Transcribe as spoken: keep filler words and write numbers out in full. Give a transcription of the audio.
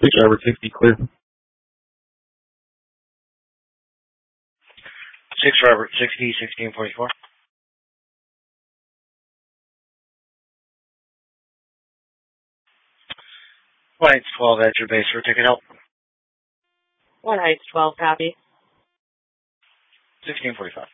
six Robert sixty, clear. six Robert sixty, sixteen forty-four. one eight twelve at your base for ticket help. one eight twelve, copy. sixteen forty-five.